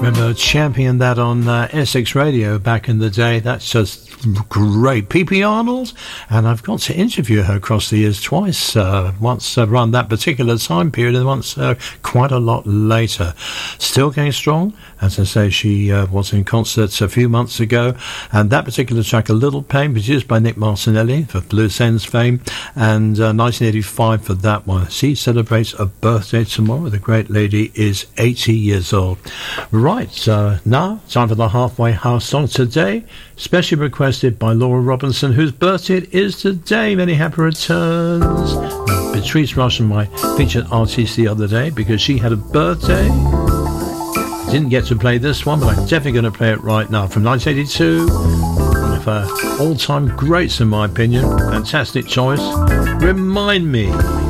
Remember championing that on Essex Radio back in the day. That's just great. P.P. Arnold, and I've got to interview her across the years twice, once around that particular time period and once quite a lot later. Still going strong. As I say, she was in concerts a few months ago, and that particular track, A Little Pain, produced by Nick Martinelli for Blues Ends fame, and 1985 for that one. She celebrates a birthday tomorrow. The great lady is 80 years old. Right, now time for the Halfway House song today, specially requested by Laura Robinson, whose birthday it is today. Many happy returns. Now, Patrice Rushen, my featured artist the other day, because she had a birthday. Didn't get to play this one, but I'm definitely going to play it right now. From 1982, one of her all-time greats in my opinion. Fantastic choice. Remind Me.